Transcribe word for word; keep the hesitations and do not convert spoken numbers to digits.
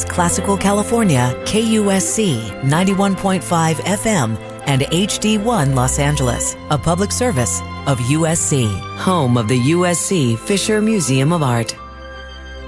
Angeles, Classical California, K U S C ninety-one point five F M, and H D one Los Angeles, a public service of U S C, home of the U S C Fisher Museum of Art.